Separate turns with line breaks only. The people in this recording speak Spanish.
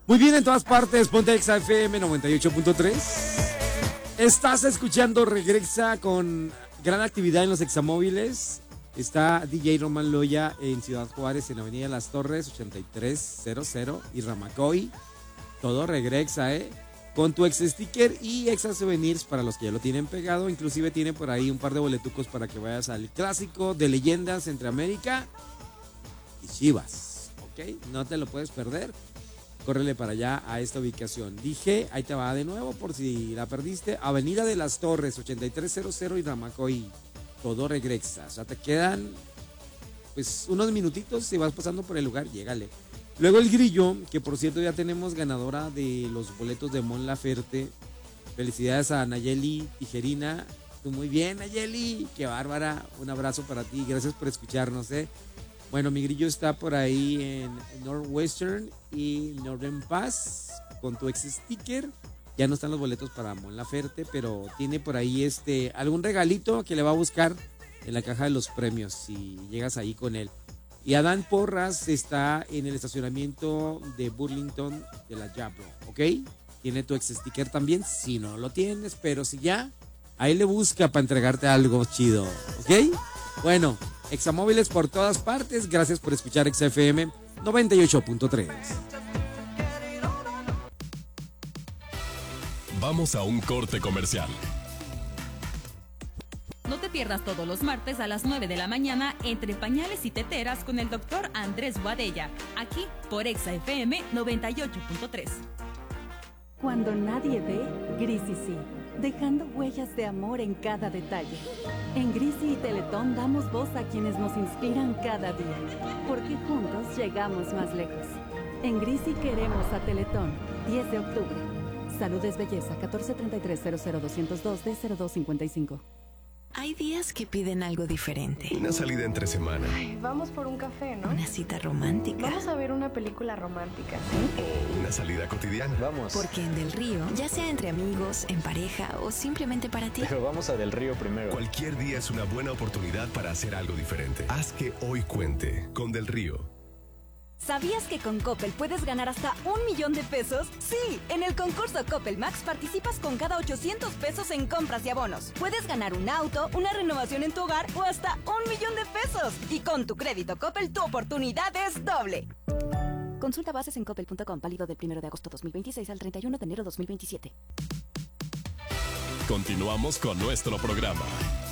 Muy bien, en todas partes, ponte Exa FM 98.3. Estás escuchando Regresa con gran actividad en los examóviles. Está DJ Román Loya en Ciudad Juárez, en Avenida Las Torres, 8300 y Ramacoy. Todo Regresa, con tu ex sticker y exa souvenirs para los que ya lo tienen pegado. Inclusive tiene por ahí un par de boletucos para que vayas al clásico de leyendas entre América y Chivas. ¿Ok? No te lo puedes perder. Córrele para allá a esta ubicación. Dije, ahí te va de nuevo por si la perdiste. Avenida de las Torres, 8300 y Ramacoy. Todo Regresa. O sea, te quedan pues unos minutitos. Si vas pasando por el lugar, llégale. Luego el Grillo, que por cierto ya tenemos ganadora de los boletos de Mon Laferte. Felicidades a Nayeli Tijerina. Tú muy bien, Nayeli. Qué bárbara. Un abrazo para ti. Gracias por escucharnos, Bueno, mi Grillo está por ahí en Northwestern y Northern Pass con tu ex sticker. Ya no están los boletos para Mon Laferte, pero tiene por ahí algún regalito que le va a buscar en la caja de los premios si llegas ahí con él. Y Adán Porras está en el estacionamiento de Burlington de la Jablo, ¿ok? Tiene tu ex sticker también, si no lo tienes, pero si ya, ahí le busca para entregarte algo chido, ¿ok? Bueno, examóviles por todas partes, gracias por escuchar XFM 98.3.
Vamos a un corte comercial.
No te pierdas todos los martes a las 9 de la mañana entre pañales y teteras con el doctor Andrés Boadella, aquí por Exa FM 98.3.
Cuando nadie ve, Grisi sí, dejando huellas de amor en cada detalle. En Grisi y Teletón damos voz a quienes nos inspiran cada día, porque juntos llegamos más lejos. En Grisi queremos a Teletón, 10 de octubre. Salud es belleza, 1433-00202-D0255.
Hay días que piden algo diferente.
Una salida entre semana.
Ay, vamos por un café, ¿no?
Una cita romántica.
Vamos a ver una película romántica, ¿sí?
O una salida cotidiana.
Vamos.
Porque en Del Río, ya sea entre amigos, en pareja o simplemente para ti.
Pero vamos a Del Río primero.
Cualquier día es una buena oportunidad para hacer algo diferente. Haz que hoy cuente con Del Río.
¿Sabías que con Coppel puedes ganar hasta 1,000,000 de pesos? Sí, en el concurso Coppel Max participas con cada 800 pesos en compras y abonos. Puedes ganar un auto, una renovación en tu hogar o hasta 1,000,000 de pesos. Y con tu crédito Coppel, tu oportunidad es doble. Consulta bases en coppel.com, válido del 1 de agosto 2026 al 31 de enero 2027.
Continuamos con nuestro programa.